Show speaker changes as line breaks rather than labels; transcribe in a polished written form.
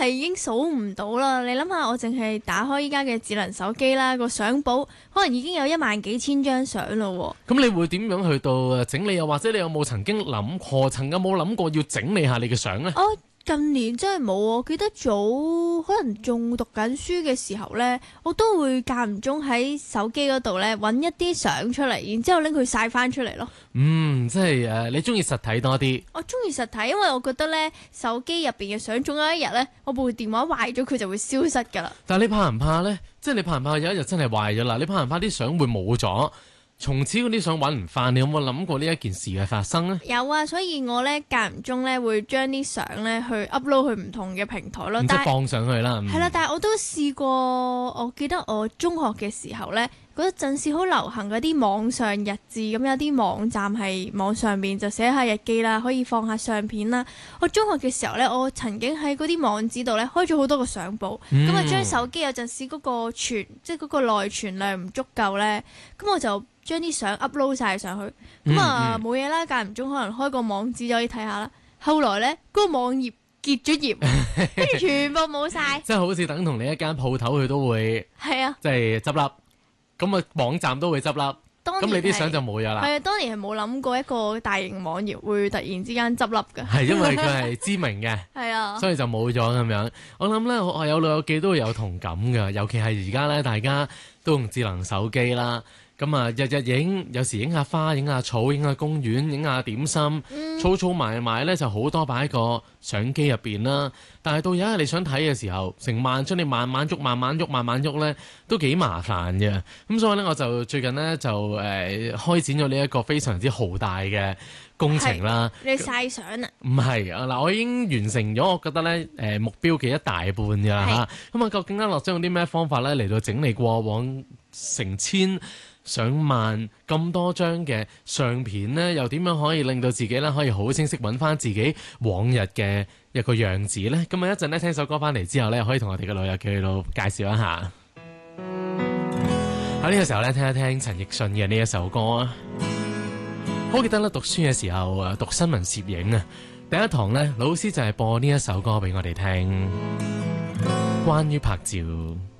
係已經數唔到啦。你諗下，我淨係打開依家嘅智能手機啦，個相簿可能已經有1萬幾千張相咯。
咁你會點樣去到整理？又或者你有冇曾經諗過，有冇諗過要整理下你嘅相呢？
近年真係冇，我記得可能仲讀緊書嘅時候呢，我都會間唔中喺手機嗰度呢揾一啲相出嚟，然之後拎佢晒翻出嚟咯。
即係你中意實體多啲？
我中意實體，因為我覺得呢手機入邊嘅相，總有一日呢，我部電話壞咗，佢就會消失噶啦。
但係你怕唔怕呢？即係你怕唔怕有一日真係壞咗啦？你怕唔怕啲相會冇咗？從此嗰啲相揾唔翻，你有冇諗過呢一件事嘅發生呢？
有啊，所以我呢間唔中呢會將啲相呢去 upload 去唔同嘅平台咯，
即係放上去啦。
係啦，但係我都試過，我記得我中學嘅時候呢，嗰陣時好流行嗰啲網上日誌，咁有啲網站係網上面就寫下日記啦，可以放下相片啦。我中學嘅時候呢，我曾經喺嗰啲網址度呢開咗好多個相簿，咁啊將手機有陣時嗰個即係嗰個內存量唔足夠呢，咁我就將啲相 upload 晒上去，咁冇嘢啦，間唔中可能開個網址就可以睇下啦。後來呢，嗰個網頁結咗業，跟住全部冇晒，
即係好似等同你一間鋪頭佢都會
係啊，
即係執笠，咁啊網站都會執笠，咁你啲相就冇咗啦。
係啊，當年係冇諗過一個大型網頁會突然之間執笠㗎。
係因為佢係知名嘅，
係啊，
所以就冇咗咁樣。我諗咧，我有老友記都會有同感㗎，尤其係而家咧，大家都用智能手機啦。咁啊，日日影，有時影下花，影下草，影下公園，影下點心，儲埋咧就好多擺喺個相機入邊啦。但係到有一日你想睇嘅時候，成萬張你慢慢喐咧，都幾麻煩嘅。咁所以咧，我就最近咧就開展咗呢一個非常之豪大嘅工程啦。
你晒相啊？
唔係啊，嗱，我已經完成咗，我覺得咧目標嘅一大半㗎啦嚇。咁啊，究竟阿樂將用啲咩方法咧嚟到整理過往成千上萬咁多張嘅相片呢，又點樣可以令到自己咧可以好清晰揾翻自己往日嘅一個樣子呢？咁啊，一陣咧聽首歌翻嚟之後咧，可以同我哋嘅老友記喺度介紹一下。喺呢個時候咧，聽一聽陳奕迅嘅呢一首歌啊！好記得咧，讀書嘅時候讀新聞攝影啊，第一堂咧老師就係播呢一首歌俾我哋聽，關於拍照。